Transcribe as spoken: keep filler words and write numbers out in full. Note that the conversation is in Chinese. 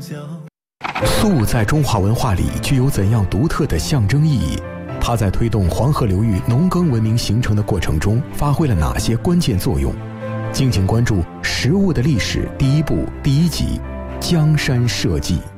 粟在中华文化里具有怎样独特的象征意义？它在推动黄河流域农耕文明形成的过程中发挥了哪些关键作用？敬请关注《食物的历史》第一部第一集《江山社稷》。